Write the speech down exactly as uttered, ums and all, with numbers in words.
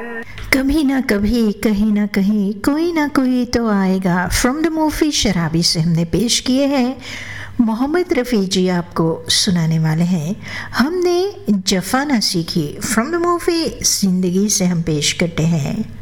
कभी ना कभी कहीं ना कहीं कोई ना कोई तो आएगा। फ्रॉम द मूवी शराबी से हमने पेश किए हैं। मोहम्मद रफ़ी जी आपको सुनाने वाले हैं। हमने जफ़ा ना सीखी, फ्रॉम द मूवी ज़िंदगी से हम पेश करते हैं।